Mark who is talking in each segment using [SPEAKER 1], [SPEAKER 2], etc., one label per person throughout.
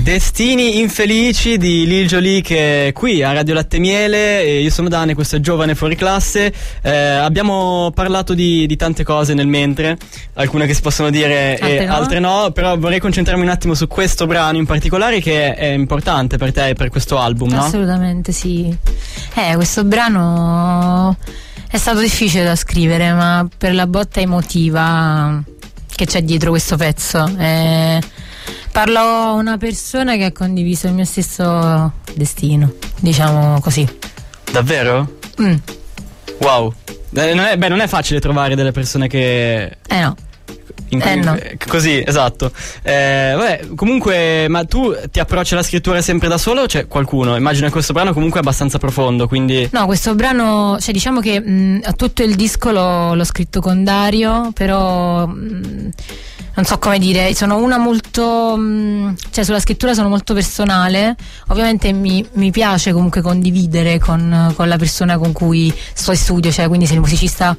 [SPEAKER 1] Destini infelici di Lil Jolie, che è qui a Radio Latte Miele. E io sono Dane, questo è Giovane Fuori Classe. Abbiamo parlato di tante cose nel mentre, alcune che si possono dire e altre no, però vorrei concentrarmi un attimo su questo brano in particolare, che è importante per te e per questo album, no?
[SPEAKER 2] Assolutamente sì. Questo brano è stato difficile da scrivere, ma per la botta emotiva che c'è dietro questo pezzo. Parlo a una persona che ha condiviso il mio stesso destino, diciamo così.
[SPEAKER 1] Davvero? Wow. Non è facile trovare delle persone che...
[SPEAKER 2] No.
[SPEAKER 1] No. Così, esatto. Comunque, ma tu ti approcci alla scrittura sempre da solo o c'è qualcuno? Immagino che questo brano comunque è abbastanza profondo, quindi... No,
[SPEAKER 2] questo brano, cioè diciamo che tutto il disco l'ho scritto con Dario, però non so come dire, sono una molto... cioè sulla scrittura sono molto personale. Ovviamente mi piace comunque condividere con la persona con cui sto in studio, cioè quindi se il musicista...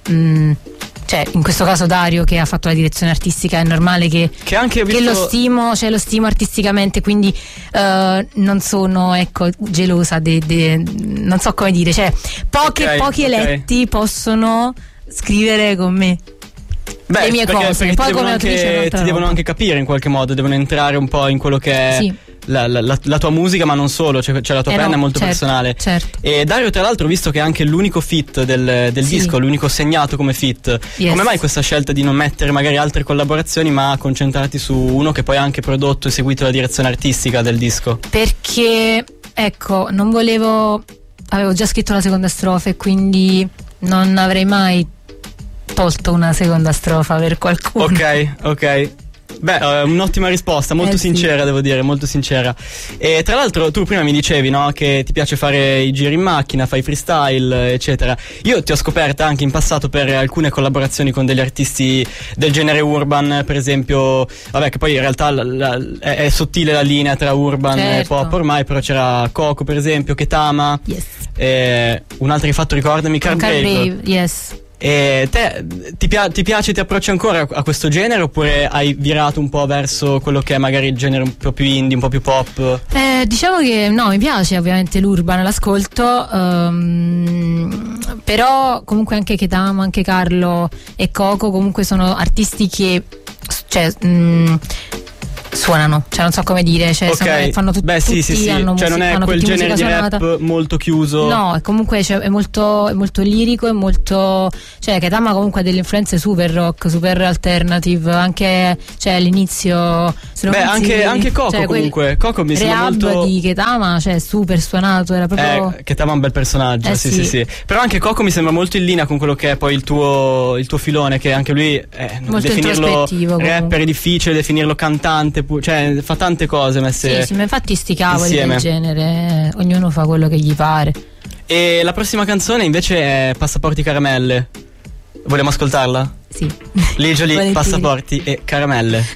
[SPEAKER 2] cioè in questo caso Dario, che ha fatto la direzione artistica, è normale che
[SPEAKER 1] anche
[SPEAKER 2] che lo stimo artisticamente, quindi non sono gelosa non so come dire, cioè pochi eletti possono scrivere con me le mie cose,
[SPEAKER 1] perché poi come autrice ti devono anche capire in qualche modo, devono entrare un po' in quello che è la tua musica, ma non solo, cioè la tua penna è molto personale.
[SPEAKER 2] Certo.
[SPEAKER 1] E Dario, tra l'altro, visto che è anche l'unico feat del disco, l'unico segnato come feat, come mai questa scelta di non mettere magari altre collaborazioni, ma concentrarti su uno che poi ha anche prodotto e seguito la direzione artistica del disco?
[SPEAKER 2] Perché non volevo, avevo già scritto la seconda strofa e quindi non avrei mai tolto una seconda strofa per qualcuno.
[SPEAKER 1] Ok. Beh, un'ottima risposta, molto sincera, devo dire, molto sincera. E tra l'altro tu prima mi dicevi, no, che ti piace fare i giri in macchina, fai freestyle, eccetera. Io ti ho scoperta anche in passato per alcune collaborazioni con degli artisti del genere urban, per esempio, vabbè, che poi in realtà è sottile la linea tra urban e pop ormai, però c'era Coco, per esempio, Ketama, un'altra che hai fatto, ricordami,
[SPEAKER 2] Carbrave, yes.
[SPEAKER 1] E te ti piace, ti approcci ancora a questo genere, oppure hai virato un po' verso quello che è magari il genere un po' più indie, un po' più pop?
[SPEAKER 2] Diciamo che no, mi piace ovviamente l'urban, l'ascolto, però comunque anche Ketama, anche Carlo e Coco comunque sono artisti che suonano, cioè non so come dire, cioè fanno tutti,
[SPEAKER 1] hanno cioè non è quel genere di rap molto chiuso.
[SPEAKER 2] No, comunque è molto lirico, è molto, cioè Ketama comunque ha delle influenze super rock, super alternative, anche all'inizio
[SPEAKER 1] anche Coco, comunque Coco mi sembra molto
[SPEAKER 2] di Ketama, cioè super suonato, era proprio
[SPEAKER 1] Ketama è un bel personaggio, sì. Però anche Coco mi sembra molto in linea con quello che è poi il tuo filone, che anche lui
[SPEAKER 2] molto
[SPEAKER 1] definirlo rapper è difficile, definirlo cantante, cioè fa tante cose messe
[SPEAKER 2] ma infatti sti cavoli
[SPEAKER 1] insieme.
[SPEAKER 2] Del genere, ognuno fa quello che gli pare.
[SPEAKER 1] E la prossima canzone invece è Passaporti Caramelle. Vogliamo ascoltarla?
[SPEAKER 2] Sì.
[SPEAKER 1] Lil Jolie, Passaporti e Caramelle.